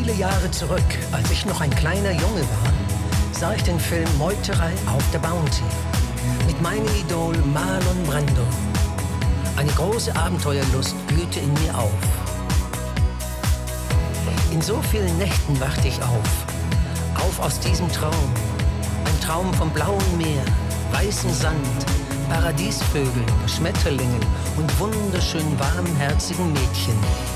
Viele Jahre zurück, als ich noch ein kleiner Junge war, sah ich den Film Meuterei auf der Bounty mit meinem Idol Marlon Brando. Eine große Abenteuerlust blühte in mir auf. In so vielen Nächten wachte ich auf aus diesem Traum. Ein Traum vom blauen Meer, weißem Sand, Paradiesvögeln, Schmetterlingen und wunderschön warmherzigen Mädchen.